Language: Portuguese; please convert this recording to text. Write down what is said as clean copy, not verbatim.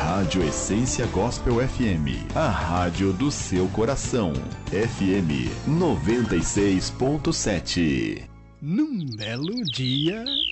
Rádio Essência Gospel FM, a rádio do seu coração. FM 96.7. Num belo dia,